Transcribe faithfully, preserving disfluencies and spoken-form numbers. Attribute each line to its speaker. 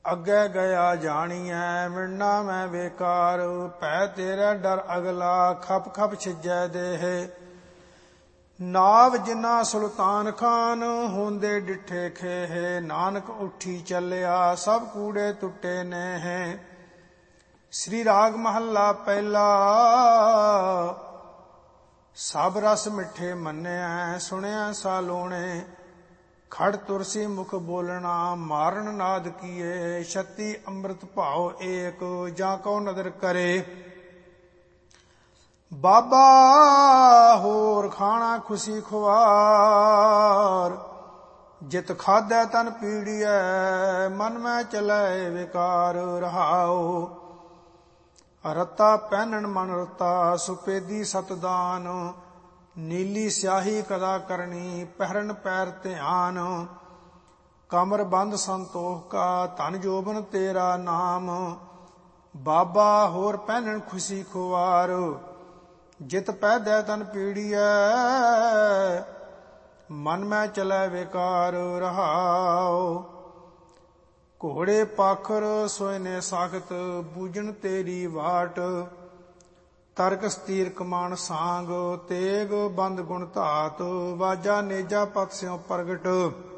Speaker 1: ਅੱਗੇ ਗਿਆ ਜਾਣੀਐ ਮਿਰਨਾ ਮੈਂ ਬੇਕਾਰ। ਭੈ ਤੇਰਾ ਡਰ ਅਗਲਾ ਖਪ ਖਪ ਛਿਜੈ ਦੇਹ। ਨਾਵ ਜਿਨਾ ਸੁਲਤਾਨ ਖਾਨ ਹੁੰਦੇ ਡਿਠੇ ਖੇਹ। ਨਾਨਕ ਉੱਠੀ ਚੱਲਿਆ ਸਭ ਕੂੜੇ ਟੁੱਟੇ ਨੇ ਹੈ। ਸ੍ਰੀ ਰਾਗ ਮਹੱਲਾ ਪਹਿਲਾ। ਸਭ ਰਸ ਮਿੱਠੇ ਮੰਨਿਆ ਸੁਣਿਆ ਸਾਲੋਣੇ। ਖੜ ਤੁਰਸੀ ਮੁਖ ਬੋਲਣਾ ਮਾਰਨ ਨਾਦ ਕੀਏ। ਛੱਤੀ ਅੰਮ੍ਰਿਤ ਭਾਉ ਏਕ ਜਾਂ ਕਉ ਨਦਰ ਕਰੇ। ਬਾਬਾ ਹੋਰ ਖਾਣਾ ਖੁਸ਼ੀ ਖੁਆਰ। ਜਿਤ ਖਾਧੈ ਤਨ ਪੀੜੀਐ ਮਨ ਮੈਂ ਚਲੈ ਵਿਕਾਰ। ਰਹਾਉ ਰਤਾ ਪਹਿਨਣ ਮਨ ਰਤਾ ਸੁਪੇਦੀ ਸਤਦਾਨ। ਨੀਲੀ ਸਿਆਹੀ ਕਦਾ ਕਰਨੀ ਪਹਿਰਨ ਪੈਰ ਧਿਆਨ। ਕਮਰ ਬੰਦ ਸੰਤੋਖ ਕਾ ਧਨ ਜੋਬਨ ਤੇਰਾ ਨਾਮ। ਬਾਬਾ ਹੋਰ ਪਹਿਨਣ ਖੁਸ਼ੀ ਖੁਆਰ। ਜਿਤ ਪੈਦੈ ਤਨ ਪੀੜੀਐ ਮਨ ਮੈਂ ਚਲੈ ਵਿਕਾਰ। ਰਹਾਉ ਘੋੜੇ ਪਾਖਰ ਸੋਇਨੇ ਸਾਖਤ ਬੂਝਣ ਤੇਰੀ ਵਾਟ। ਤਰਕ ਸਤੀਰ ਕਮਾਨ ਸਾਂਗ ਤੇਗ ਬੰਦ ਗੁਣ ਧਾਤ। ਵਾਜਾ ਨੇਜਾ ਪਤ ਸਿਉ ਪ੍ਰਗਟ